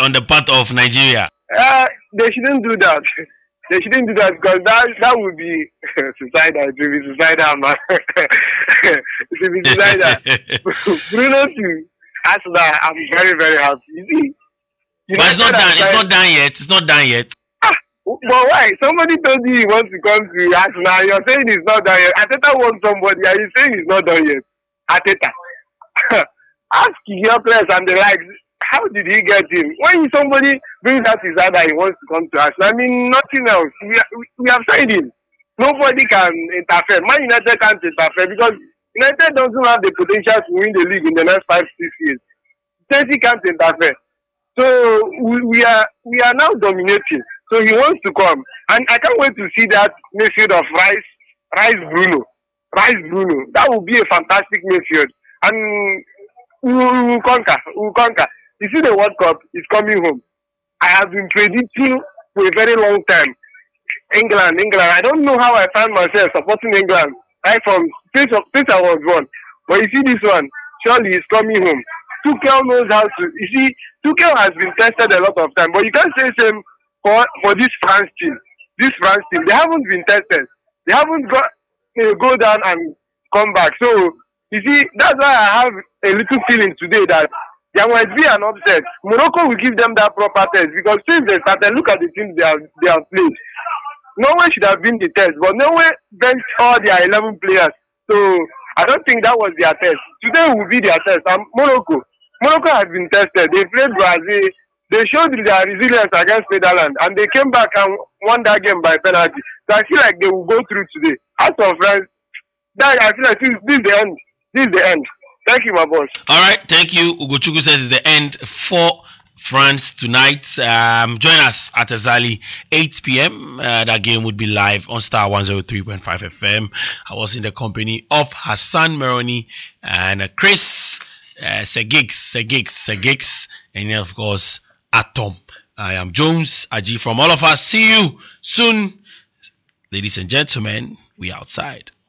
on the part of Nigeria? They shouldn't do that. They shouldn't do that because that would be suicidal. It will be suicidal, man. It will be suicidal. Bruno to Arsenal, I'm very, very happy. You see, but it's not done. It's not done yet. It's not done yet. But why? Somebody told you he wants to come to Arsenal. You're saying it's not done yet. Arteta wants somebody, and you're saying it's not done yet. Arteta. Ask your players and the likes. How did he get him? When somebody brings out his hand that he wants to come to us, I mean, nothing else. We have signed him. Nobody can interfere. Man United can't interfere because United doesn't have the potential to win the league in the next 5-6 years. Chelsea can't interfere. So we are now dominating. So he wants to come. And I can't wait to see that midfield of Rice Bruno. That would be a fantastic midfield. And we will conquer. You see, the World Cup is coming home. I have been predicting for a very long time. England. I don't know how I found myself supporting England right from since I was born. But you see this one, surely it's coming home. Tuchel knows how to. You see, Tuchel has been tested a lot of time, but you can't say same for this France team. They haven't been tested. They haven't go down and come back. So you see, that's why I have a little feeling today that there might be an upset. Morocco will give them that proper test because since they started, look at the teams they have played. Norway should have been the test, but Norway benched all their 11 players. So I don't think that was their test. Today will be their test. And Morocco has been tested. They played Brazil. They showed their resilience against Netherlands, and they came back and won that game by penalty. So I feel like they will go through today. As for France, I feel like this is the end. This is the end. Thank you, my boss. All right, thank you. Ugochukwu says it's the end for France tonight. Join us at Azali 8 p.m. That game would be live on Star 103.5 FM. I was in the company of Hassan Meroni and Chris Segix, and then of course Atom. I am Jones Aji from all of us. See you soon, ladies and gentlemen. We outside.